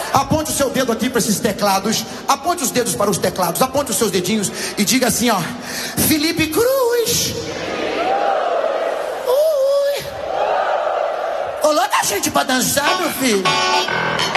Aponte o seu dedo aqui para esses teclados. Aponte os dedos para os teclados. Aponte os seus dedinhos e diga assim, ó: Felipe Cruz. Ui. Ô, lá da gente pra dançar, meu filho.